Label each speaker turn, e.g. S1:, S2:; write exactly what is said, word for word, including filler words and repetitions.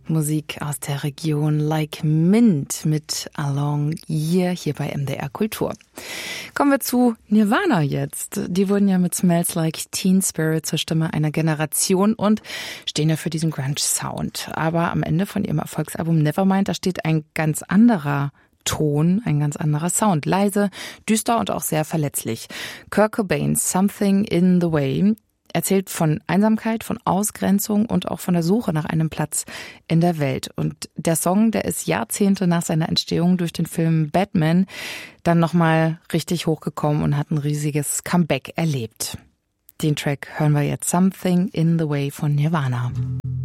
S1: Musik aus der Region Like Mint mit Along Year hier bei M D R Kultur. Kommen wir zu Nirvana jetzt. Die wurden ja mit Smells Like Teen Spirit zur Stimme einer Generation und stehen ja für diesen Grunge-Sound. Aber am Ende von ihrem Erfolgsalbum Nevermind, da steht ein ganz anderer Ton, ein ganz anderer Sound. Leise, düster und auch sehr verletzlich. Kurt Cobain's Something in the Way erzählt von Einsamkeit, von Ausgrenzung und auch von der Suche nach einem Platz in der Welt. Und der Song, der ist Jahrzehnte nach seiner Entstehung durch den Film Batman dann nochmal richtig hochgekommen und hat ein riesiges Comeback erlebt. Den Track hören wir jetzt, Something in the Way von Nirvana.